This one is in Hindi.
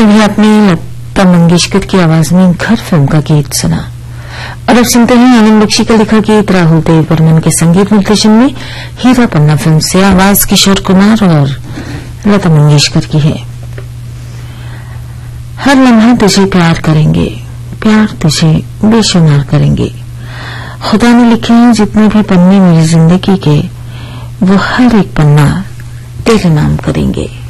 अभी आपने लता मंगेशकर की आवाज में घर फिल्म का गीत सुना और अब सुनते हैं आनंद बख्शी का लिखा गीत राहुल देव बर्मन के संगीत निर्देशन में हीरा पन्ना फिल्म से। आवाज किशोर कुमार और लता मंगेशकर की है। हर लम्हा तुझे प्यार करेंगे, प्यार तुझे बेशुमार करेंगे। खुदा ने लिखे हैं जितने भी पन्ने मेरी जिंदगी के, वो हर एक पन्ना तेरे नाम करेंगे।